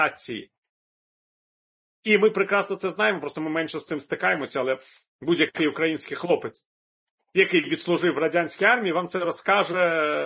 нації. І ми прекрасно це знаємо, просто ми менше з цим стикаємося, але будь-який український хлопець, який відслужив в радянській армії, вам це розкаже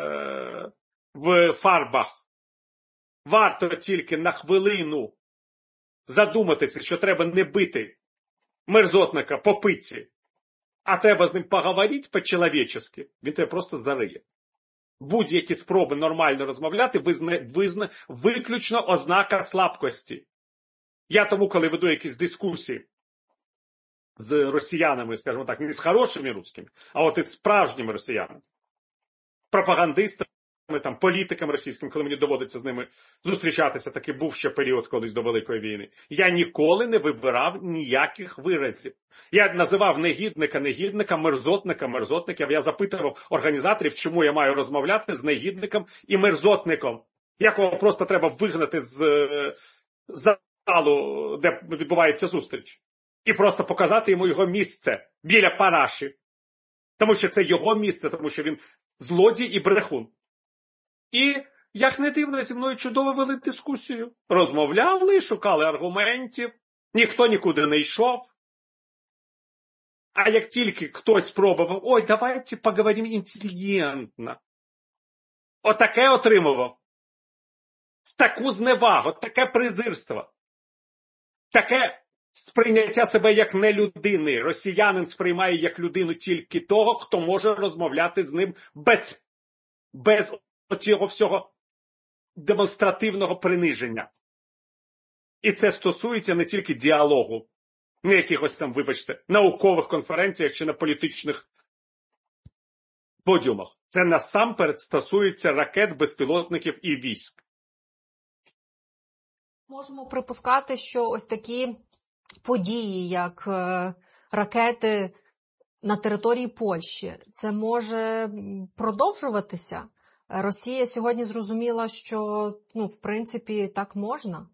в фарбах. Варто тільки на хвилину задуматися, що треба не бити мерзотника по пиці, а треба з ним поговорити по-чоловічески, він тебе просто зариє. Будь-які спроби нормально розмовляти виключно ознака слабкості. Я тому, коли веду якісь дискусії з росіянами, скажімо так, не з хорошими русскими, а от із справжніми росіянами, пропагандистами, там, політиками російськими, коли мені доводиться з ними зустрічатися, такий був ще період колись до Великої війни, я ніколи не вибирав ніяких виразів. Я називав негідника, мерзотників. Я запитував організаторів, чому я маю розмовляти з негідником і мерзотником, якого просто треба вигнати з залу, де відбувається зустріч, і просто показати йому його місце біля параші. Тому що це його місце, тому що він злодій і брехун. І, як не дивно, зі мною чудово вели дискусію. Розмовляли, шукали аргументів, ніхто нікуди не йшов. А як тільки хтось спробував, ой, давайте поговоримо інтелігентно. Отаке отримував. Таку зневагу, таке презирство. Таке сприйняття себе як не людини. Росіянин сприймає як людину тільки того, хто може розмовляти з ним без цього всього демонстративного приниження. І це стосується не тільки діалогу, не якихось там, вибачте, наукових конференціях чи на політичних подіумах. Це насамперед стосується ракет, безпілотників і військ. Можемо припускати, що ось такі події, як ракети на території Польщі, це може продовжуватися? Росія сьогодні зрозуміла, що, в принципі, так можна?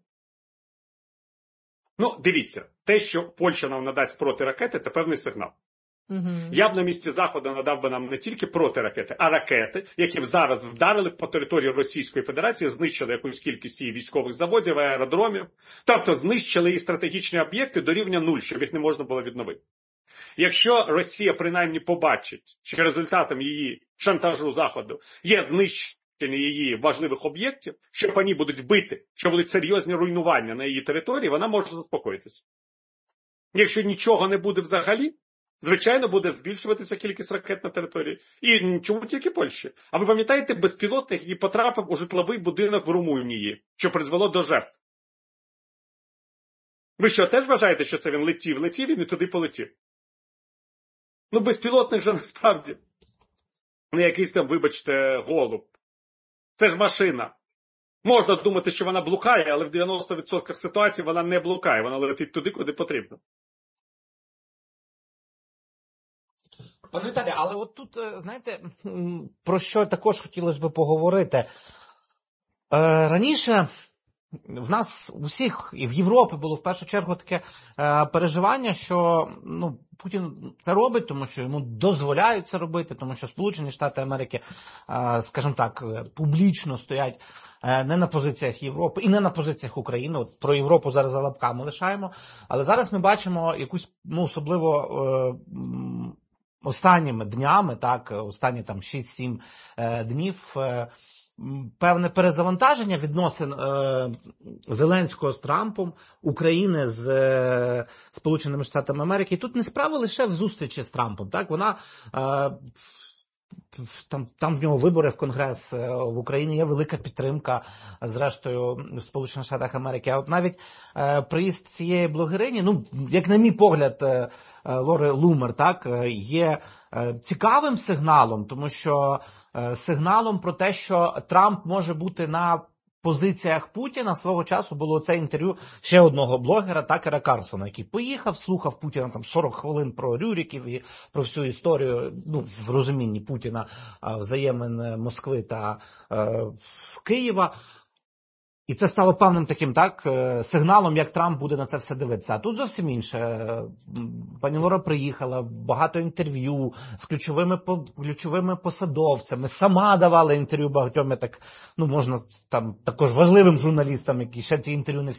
Дивіться, те, що Польща нам надасть протиракети, це певний сигнал. Угу. Я б на місці Заходу надав би нам не тільки протиракети, а ракети, які б зараз вдарили по території Російської Федерації, знищили якусь кількість її військових заводів, аеродромів, тобто знищили її стратегічні об'єкти до рівня 0, щоб їх не можна було відновити. Якщо Росія принаймні побачить, що результатом її шантажу Заходу є знищення її важливих об'єктів, що по ній будуть вбити, що будуть серйозні руйнування на її території, вона може заспокоїтися. Якщо нічого не буде взагалі, звичайно, буде збільшуватися кількість ракет на території. І чому тільки Польщі? А ви пам'ятаєте безпілотник, який потрапив у житловий будинок в Румунії, що призвело до жертв? Ви що, теж вважаєте, що це він летів і не туди полетів? Безпілотник же насправді не якийсь там, вибачте, голуб. Це ж машина. Можна думати, що вона блукає, але в 90% ситуацій вона не блукає, вона летить туди, куди потрібно. Пане Віталію, але от тут, знаєте, про що також хотілося б поговорити. Раніше в нас усіх, і в Європі було в першу чергу таке переживання, що Путін це робить, тому що йому дозволяють це робити, тому що Сполучені Штати Америки, скажімо так, публічно стоять не на позиціях Європи і не на позиціях України. От про Європу зараз за лапками лишаємо. Але зараз ми бачимо якусь, особливо останніми днями, останні 6-7 днів, певне перезавантаження відносин Зеленського з Трампом, України з Сполученими Штатами Америки. І тут не справа лише в зустрічі з Трампом. Вона там в нього вибори в Конгрес, в Україні є велика підтримка, зрештою, в Сполучених Штатах Америки. А от навіть приїзд цієї блогерині, як на мій погляд, Лори Лумер, є цікавим сигналом, тому що сигналом про те, що Трамп може бути на позиціях Путіна. Свого часу було це інтерв'ю ще одного блогера, Такера Карлсона, який поїхав, слухав Путіна 40 хвилин про Рюриків і про всю історію, в розумінні Путіна, взаємин Москви та Києва. І це стало певним таким, сигналом, як Трамп буде на це все дивитися. А тут зовсім інше. Пані Лора приїхала, багато інтерв'ю з ключовими посадовцями, сама давала інтерв'ю багатьом, можна також важливим журналістам, які ще ці інтерв'ю не всі